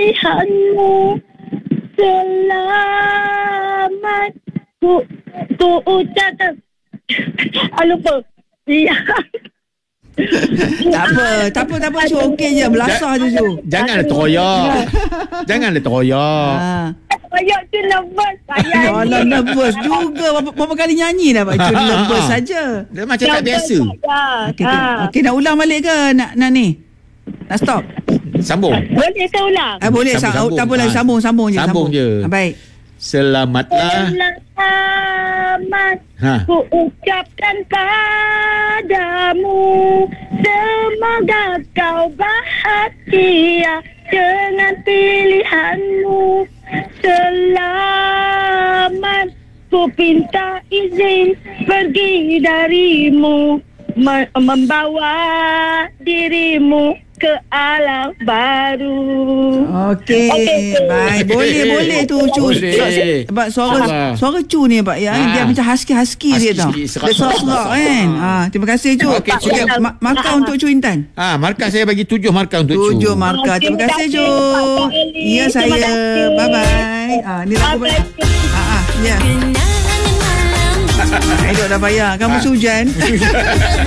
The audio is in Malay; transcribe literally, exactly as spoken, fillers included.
pilihanmu. Selamat ku ku ucapkan. Ah, lupa. Ya. Tak apa, tak apa, tak apa Cu. Okey je, belasah je Cu. Janganlah teroyak. Janganlah teroyak. Ha. Ayah tu nervous. Ayah. Alah, nervous juga. Berapa, berapa kali nyanyi dah Pak Cu? Nervous saja. Dia macam tak biasa. Okey, okay. okay, nak ulang balik ke? Nak, nak ni? Nak stop? Sambung. Boleh saya ulang? Ah, boleh, Sambung, sambung, sambung. tak boleh, Ah, sambung, sambung je. sambung je. Ah, baik. Selamatlah. Selamat Ha. ku ucapkan padamu. Semoga kau bahagia dengan pilihanmu. Selamat ku pinta izin pergi darimu, me- membawa dirimu ke alam baru. Okey, Okey. baik. Boleh, boleh tu Cu. Boleh. Sebab suara Allah. suara Cu ni Pak ya, Ha. dia macam husky-husky dia Husky tau. sikit, Dia serak-serak. serak-serak kan. Ah, terima kasih Cu. Okey, Cu. Okey, ma- markah untuk Cu Intan. Ah, markah saya bagi tujuh markah untuk Cu. Tujuh markah. Terima kasih Cu. Ya Terima saya. kasih. Bye bye. Ah, ni lagu Bye-bye. Ah, ah, ya. Elok dah bayar. Kan musim hujan.